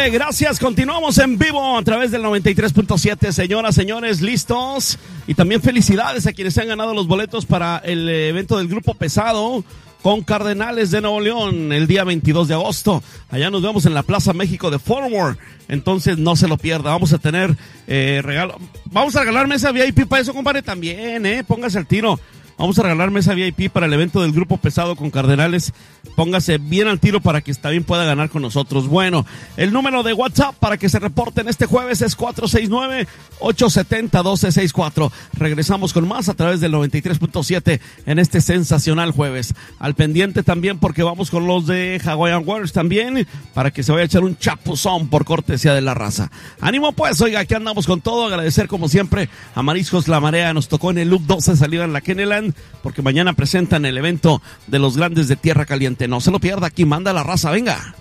Excelente, gracias. Continuamos en vivo a través del 93.7. Señoras, señores, listos. Y también felicidades a quienes se han ganado los boletos para el evento del Grupo Pesado con Cardenales de Nuevo León el día 22 de agosto. Allá nos vemos en la Plaza México de Fort Worth. Entonces no se lo pierda. Vamos a tener regalo. Vamos a regalar mesa VIP para eso, compadre, también, póngase al tiro. Vamos a regalar mesa VIP para el evento del Grupo Pesado con Cardenales. Póngase bien al tiro para que también pueda ganar con nosotros. Bueno, el número de WhatsApp para que se reporten este jueves es 469-870-1264. Regresamos con más a través del 93.7 en este sensacional jueves. Al pendiente también porque vamos con los de Hawaiian Warriors también para que se vaya a echar un chapuzón por cortesía de la raza. Ánimo pues, oiga, aquí andamos con todo. Agradecer como siempre a Mariscos La Marea. Nos tocó en el Loop 12 salida en la Kenneland porque mañana presentan el evento de los grandes de Tierra Caliente. No se lo pierda, aquí manda la raza, venga.